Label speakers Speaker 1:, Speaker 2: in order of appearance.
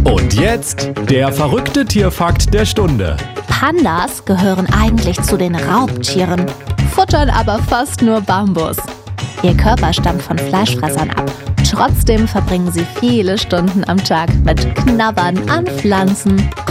Speaker 1: Und jetzt der verrückte Tierfakt der Stunde.
Speaker 2: Pandas gehören eigentlich zu den Raubtieren, futtern aber fast nur Bambus. Ihr Körper stammt von Fleischfressern ab. Trotzdem verbringen sie viele Stunden am Tag mit Knabbern an Pflanzen.